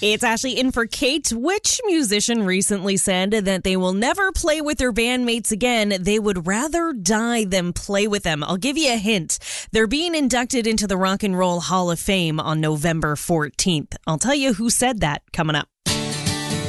It's Ashley in for Kate. Which musician recently said that they will never play with their bandmates again? They would rather die than play with them. I'll give you a hint. They're being inducted into the Rock and Roll Hall of Fame on November 14th. I'll tell you who said that coming up.